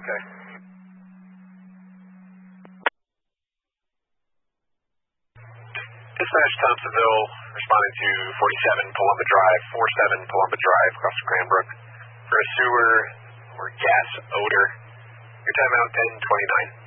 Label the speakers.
Speaker 1: Okay. Dispatch Thompsonville, responding to 47 Palumba Drive, 47 Palumba Drive, across from Cranbrook, for a sewer or gas odor. Your timeout 10:29.